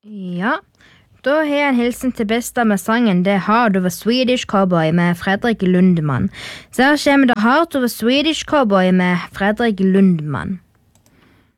Ja, da har jeg en hilsen til besta med sangen Det Hard Over Swedish Cowboy med Fredrik Lundman. Så her kommer Det Hard Over Swedish Cowboy med Fredrik Lundman.